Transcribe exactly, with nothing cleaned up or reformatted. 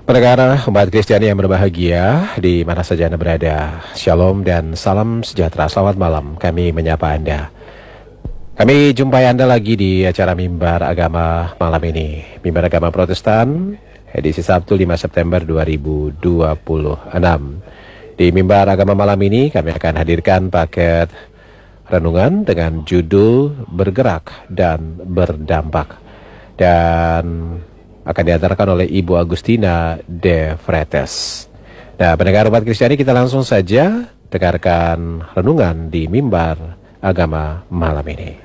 Pendengar umat Kristiani yang berbahagia di mana saja Anda berada, Shalom dan salam sejahtera. Selamat malam, kami menyapa Anda. Kami jumpai Anda lagi di acara Mimbar Agama malam ini. Mimbar Agama Protestan, edisi Sabtu lima September dua ribu dua puluh enam. Di Mimbar Agama malam ini kami akan hadirkan paket renungan dengan judul Bergerak dan Berdampak. Dan akan diantarkan oleh Ibu Agustina de Fretes. Nah, pendengar umat Kristiani, kita langsung saja dengarkan renungan di Mimbar Agama malam ini.